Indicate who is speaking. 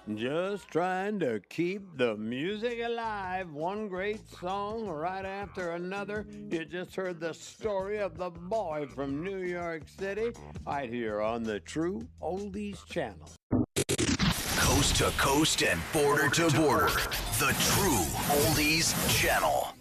Speaker 1: Just trying to keep the music alive. One great song right after another. You just heard the story of the boy from New York City right here on the True Oldies Channel.
Speaker 2: Coast to coast and border to border. The True Oldies Channel.